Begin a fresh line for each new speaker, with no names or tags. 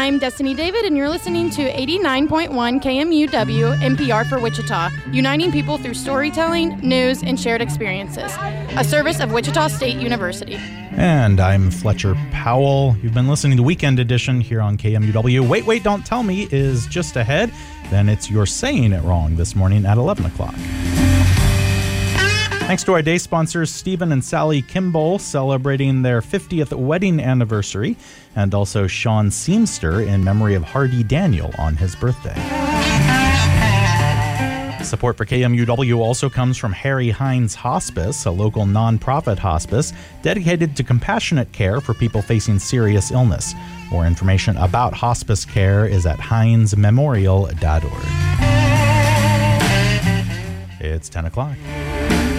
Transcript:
I'm Destiny David, and you're listening to 89.1 KMUW NPR for Wichita, uniting people through storytelling, news, and shared experiences. A service of Wichita State University.
And I'm Fletcher Powell. You've been listening to Weekend Edition here on KMUW. Wait, Wait, Don't Tell Me is just ahead. Then it's You're Saying It Wrong this morning at 11 o'clock. Thanks to our day sponsors, Stephen and Sally Kimball, celebrating their 50th wedding anniversary, and also Sean Seamster in memory of Hardy Daniel on his birthday. Support for KMUW also comes from Harry Hines Hospice, a local nonprofit hospice dedicated to compassionate care for people facing serious illness. More information about hospice care is at hinesmemorial.org. It's 10 o'clock.